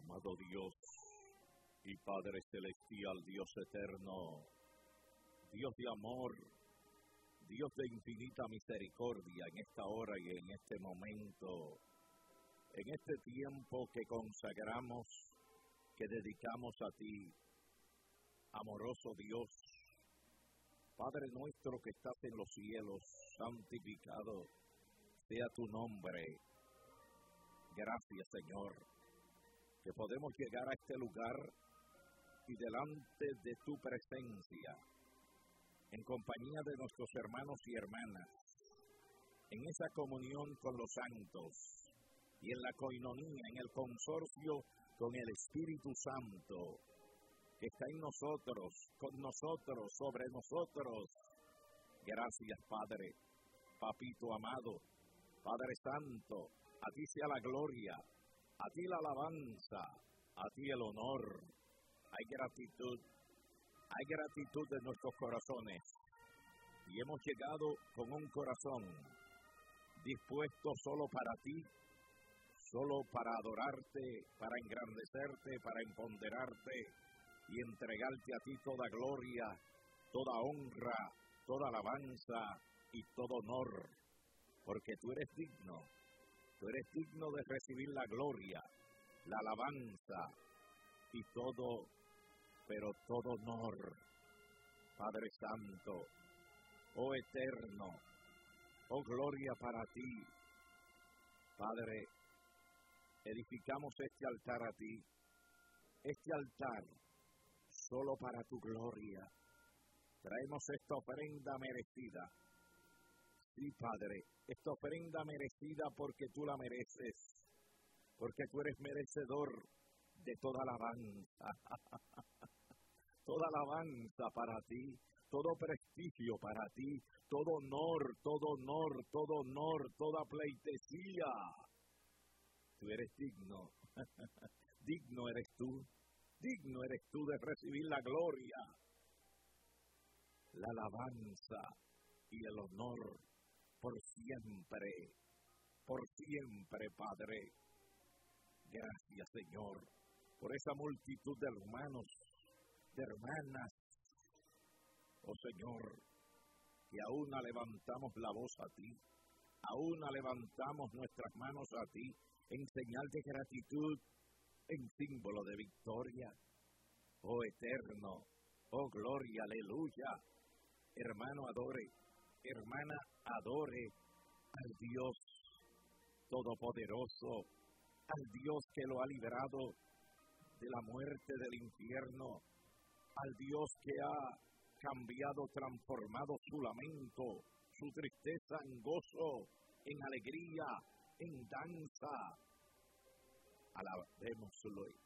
Amado Dios y Padre Celestial, Dios eterno, Dios de amor, Dios de infinita misericordia, en esta hora y en este momento, en este tiempo que consagramos, que dedicamos a ti, amoroso Dios, Padre nuestro que estás en los cielos, santificado sea tu nombre. Gracias, Señor, que podemos llegar a este lugar y delante de tu presencia, en compañía de nuestros hermanos y hermanas, en esa comunión con los santos y en la coinonía, en el consorcio con el Espíritu Santo, que está en nosotros, con nosotros, sobre nosotros. Gracias, Padre, Papito amado, Padre Santo, a ti sea la gloria, a ti la alabanza, a ti el honor. Hay gratitud de nuestros corazones y hemos llegado con un corazón dispuesto solo para ti, solo para adorarte, para engrandecerte, para empoderarte y entregarte a ti toda gloria, toda honra, toda alabanza y todo honor, porque tú eres digno de recibir la gloria, la alabanza y todo, pero todo honor. Padre Santo, oh eterno, oh gloria para ti. Padre, edificamos este altar a ti, este altar solo para tu gloria. Traemos esta ofrenda merecida. Sí, Padre, esta ofrenda merecida porque tú la mereces, porque tú eres merecedor de toda alabanza, toda alabanza para ti, todo prestigio para ti, todo honor, toda pleitesía. Tú eres digno, digno eres tú de recibir la gloria, la alabanza y el honor por siempre, Padre. Gracias, Señor, por esa multitud de hermanos, de hermanas, oh Señor, que aún levantamos la voz a ti, aún levantamos nuestras manos a ti, en señal de gratitud, en símbolo de victoria. Oh eterno, oh gloria, aleluya. Hermano, adore, hermana, adore al Dios todopoderoso, al Dios que lo ha librado de la muerte del infierno, al Dios que ha cambiado, transformado su lamento, su tristeza en gozo, en alegría, en danza. Alabémoslo